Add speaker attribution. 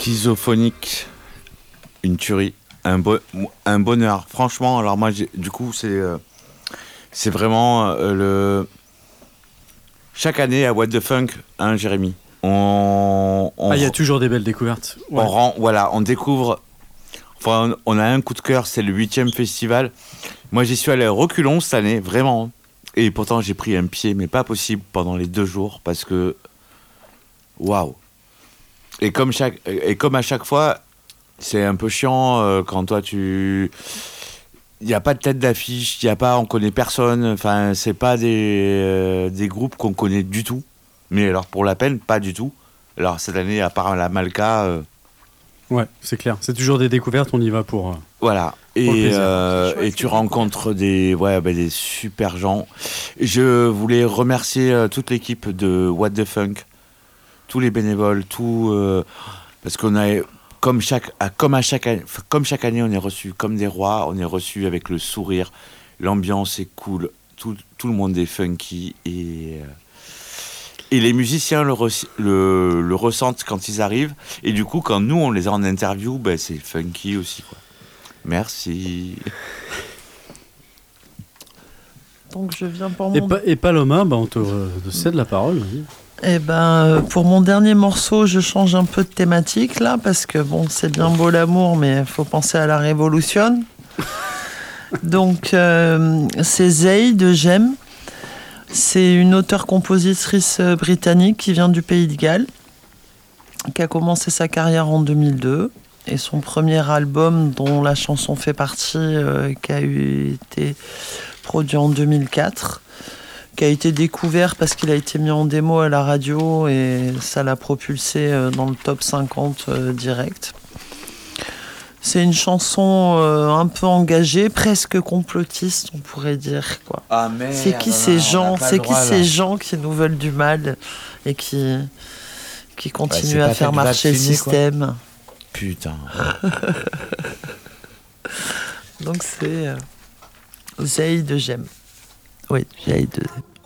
Speaker 1: Schizophonique, une tuerie, un bonheur. Franchement, alors moi, du coup, c'est vraiment chaque année à What the Funk, hein, Jérémy.
Speaker 2: Il y a toujours des belles découvertes. Ouais.
Speaker 1: On découvre. Enfin, on a un coup de cœur, c'est le 8e festival. Moi, j'y suis allé à reculons cette année, vraiment. Et pourtant, j'ai pris un pied, mais pas possible pendant les 2 jours, parce que waouh. Et comme à chaque fois, c'est un peu chiant quand toi il n'y a pas de tête d'affiche, on connaît personne. Enfin, c'est pas des groupes qu'on connaît du tout. Mais alors pour la peine, pas du tout. Alors cette année, à part la Malka.
Speaker 2: Ouais, c'est clair. C'est toujours des découvertes, on y va pour.
Speaker 1: Voilà. Et tu rencontres des super gens. Je voulais remercier toute l'équipe de What the Funk, tous les bénévoles, parce qu'on a comme chaque année, on est reçus comme des rois, on est reçus avec le sourire, l'ambiance est cool, tout le monde est funky et les musiciens le ressentent quand ils arrivent, et du coup quand nous on les a en interview, c'est funky aussi, quoi. Merci.
Speaker 3: Donc je viens pour mon...
Speaker 2: Et Paloma, on te cède la parole.
Speaker 3: Eh ben, pour mon dernier morceau, je change un peu de thématique là, parce que bon, c'est bien beau l'amour, mais il faut penser à la révolution. Donc, c'est Zay de Jem. C'est une auteure-compositrice britannique qui vient du Pays de Galles, qui a commencé sa carrière en 2002. Et son premier album, dont la chanson fait partie, qui a été produit en 2004, qui a été découvert parce qu'il a été mis en démo à la radio et ça l'a propulsé dans le top 50 direct. C'est une chanson un peu engagée, presque complotiste, on pourrait dire, quoi.
Speaker 1: Ah merde,
Speaker 3: c'est qui ces gens qui nous veulent du mal et qui continuent à faire marcher le système, quoi.
Speaker 1: Putain.
Speaker 3: Donc c'est Zay de Jem. Oui, Zay de Jem.